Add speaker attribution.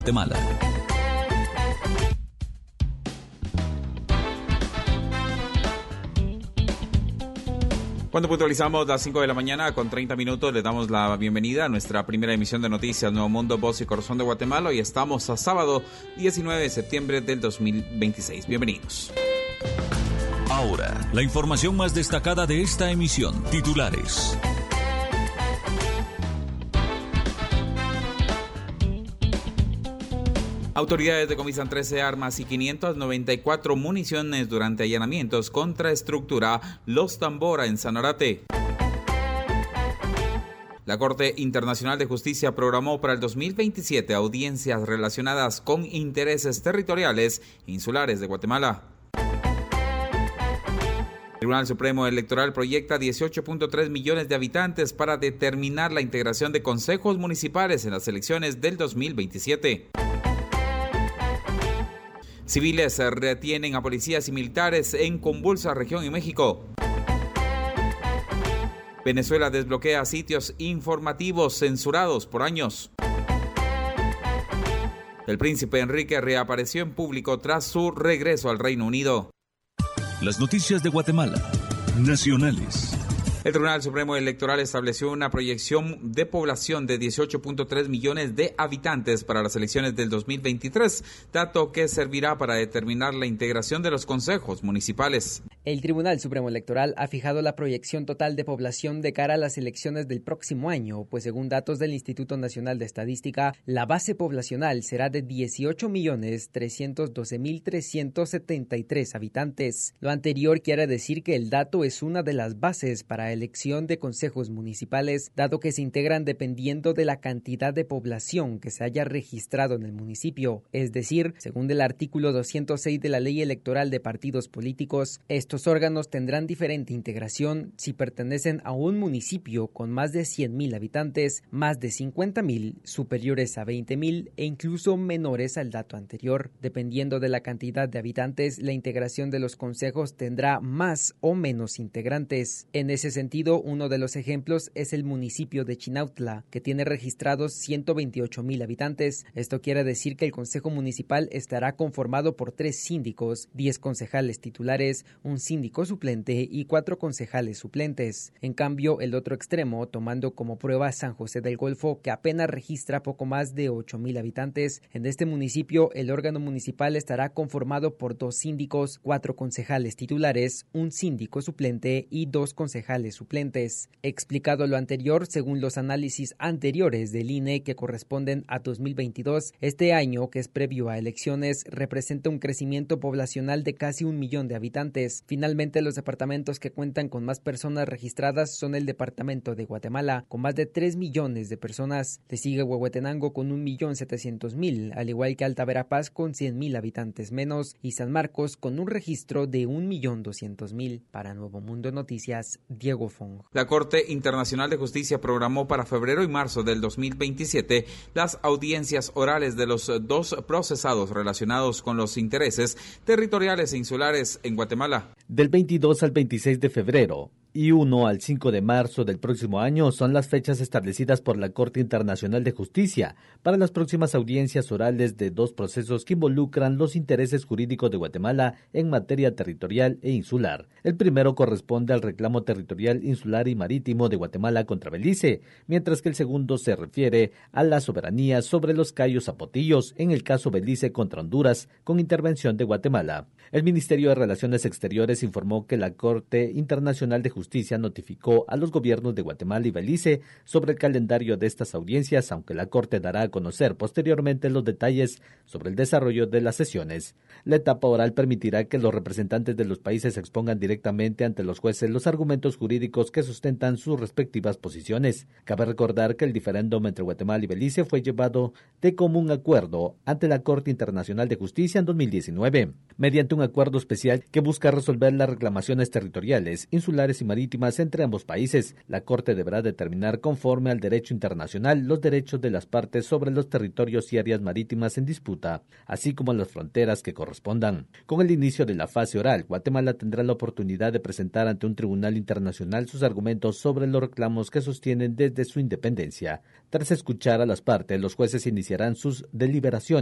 Speaker 1: Guatemala. Cuando puntualizamos las 5 de la mañana con 30 minutos, le damos la bienvenida a nuestra primera emisión de noticias Nuevo Mundo, Voz y Corazón de Guatemala. Hoy estamos a sábado 19 de septiembre del 2026. Bienvenidos.
Speaker 2: Ahora, la información más destacada de esta emisión. Titulares.
Speaker 1: Autoridades decomisan 13 armas y 594 municiones durante allanamientos contra estructura Los Tambora en Sanarate. La Corte Internacional de Justicia programó para el 2027 audiencias relacionadas con intereses territoriales insulares de Guatemala. El Tribunal Supremo Electoral proyecta 18.3 millones de habitantes para determinar la integración de consejos municipales en las elecciones del 2027. Civiles retienen a policías y militares en convulsa región en México. Venezuela desbloquea sitios informativos censurados por años. El príncipe Enrique reapareció en público tras su regreso al Reino Unido.
Speaker 2: Las noticias de Guatemala, nacionales.
Speaker 1: El Tribunal Supremo Electoral estableció una proyección de población de 18.3 millones de habitantes para las elecciones del 2023, dato que servirá para determinar la integración de los consejos municipales.
Speaker 3: El Tribunal Supremo Electoral ha fijado la proyección total de población de cara a las elecciones del próximo año, pues según datos del Instituto Nacional de Estadística, la base poblacional será de 18.312.373 habitantes. Lo anterior quiere decir que el dato es una de las bases para elección de consejos municipales, dado que se integran dependiendo de la cantidad de población que se haya registrado en el municipio. Es decir, según el artículo 206 de la Ley Electoral de Partidos Políticos, estos órganos tendrán diferente integración si pertenecen a un municipio con más de 100.000 habitantes, más de 50.000, superiores a 20.000 e incluso menores al dato anterior. Dependiendo de la cantidad de habitantes, la integración de los consejos tendrá más o menos integrantes. En ese sentido, uno de los ejemplos es el municipio de Chinautla, que tiene registrados 128.000 habitantes. Esto quiere decir que el Consejo Municipal estará conformado por 3 síndicos, 10 concejales titulares, un síndico suplente y 4 concejales suplentes. En cambio, el otro extremo, tomando como prueba San José del Golfo, que apenas registra poco más de 8.000 habitantes, en este municipio el órgano municipal estará conformado por 2 síndicos, 4 concejales titulares, un síndico suplente y 2 concejales suplentes. Explicado lo anterior, según los análisis anteriores del INE que corresponden a 2022, este año, que es previo a elecciones, representa un crecimiento poblacional de casi 1 millón de habitantes. Finalmente, los departamentos que cuentan con más personas registradas son el departamento de Guatemala, con más de 3 millones de personas. Le sigue Huehuetenango con 1.700.000, al igual que Alta Verapaz con 100.000 habitantes menos y San Marcos con un registro de 1.200.000. Para Nuevo Mundo Noticias, Diego Fong.
Speaker 1: La Corte Internacional de Justicia programó para febrero y marzo del 2027 las audiencias orales de los 2 procesados relacionados con los intereses territoriales e insulares en Guatemala.
Speaker 4: Del 22 al 26 de febrero y 1 al 5 de marzo del próximo año son las fechas establecidas por la Corte Internacional de Justicia para las próximas audiencias orales de 2 procesos que involucran los intereses jurídicos de Guatemala en materia territorial e insular. El primero corresponde al reclamo territorial insular y marítimo de Guatemala contra Belice, mientras que el segundo se refiere a la soberanía sobre los cayos zapotillos en el caso Belice contra Honduras con intervención de Guatemala. El Ministerio de Relaciones Exteriores informó que la Corte Internacional de Justicia notificó a los gobiernos de Guatemala y Belice sobre el calendario de estas audiencias, aunque la Corte dará a conocer posteriormente los detalles sobre el desarrollo de las sesiones. La etapa oral permitirá que los representantes de los países expongan directamente ante los jueces los argumentos jurídicos que sustentan sus respectivas posiciones. Cabe recordar que el diferéndum entre Guatemala y Belice fue llevado de común acuerdo ante la Corte Internacional de Justicia en 2019, mediante un acuerdo especial que busca resolver las reclamaciones territoriales, insulares y marítimas entre ambos países. La Corte deberá determinar conforme al derecho internacional los derechos de las partes sobre los territorios y áreas marítimas en disputa, así como las fronteras que correspondan. Con el inicio de la fase oral, Guatemala tendrá la oportunidad de presentar ante un tribunal internacional sus argumentos sobre los reclamos que sostienen desde su independencia. Tras escuchar a las partes, los jueces iniciarán sus deliberaciones